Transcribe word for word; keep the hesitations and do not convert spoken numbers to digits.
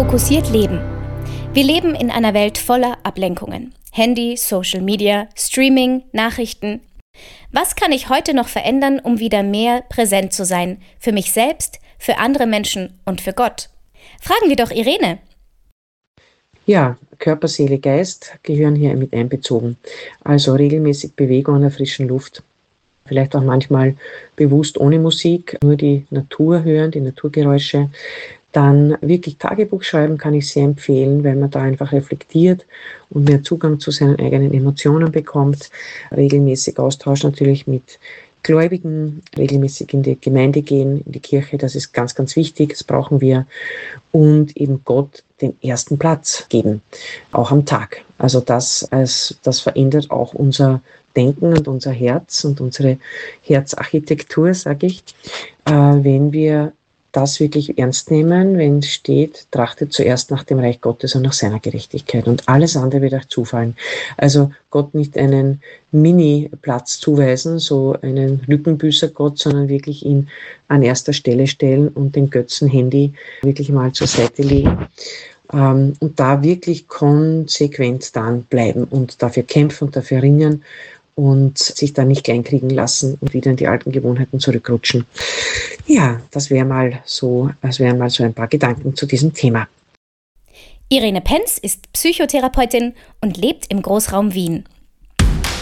Fokussiert leben. Wir leben in einer Welt voller Ablenkungen. Handy, Social Media, Streaming, Nachrichten. Was kann ich heute noch verändern, um wieder mehr präsent zu sein? Für mich selbst, für andere Menschen und für Gott? Fragen wir doch Irene. Ja, Körper, Seele, Geist gehören hier mit einbezogen. Also regelmäßig Bewegung an der frischen Luft. Vielleicht auch manchmal bewusst ohne Musik, nur die Natur hören, die Naturgeräusche. Dann wirklich Tagebuch schreiben kann ich sehr empfehlen, weil man da einfach reflektiert und mehr Zugang zu seinen eigenen Emotionen bekommt. Regelmäßig Austausch natürlich mit Gläubigen, regelmäßig in die Gemeinde gehen, in die Kirche, das ist ganz, ganz wichtig, das brauchen wir. Und eben Gott den ersten Platz geben, auch am Tag. Also das, als, das verändert auch unser Denken und unser Herz und unsere Herzarchitektur, sage ich, äh, wenn wir das wirklich ernst nehmen, wenn es steht, trachtet zuerst nach dem Reich Gottes und nach seiner Gerechtigkeit und alles andere wird euch zufallen. Also Gott nicht einen Mini-Platz zuweisen, so einen Lückenbüßer-Gott, sondern wirklich ihn an erster Stelle stellen und den Götzen-Handy wirklich mal zur Seite legen. Ähm, und da wirklich konsequent dann bleiben und dafür kämpfen und dafür ringen und sich da nicht kleinkriegen lassen und wieder in die alten Gewohnheiten zurückrutschen. Ja, das wäre mal so, das wären mal so ein paar Gedanken zu diesem Thema. Irene Penz ist Psychotherapeutin und lebt im Großraum Wien.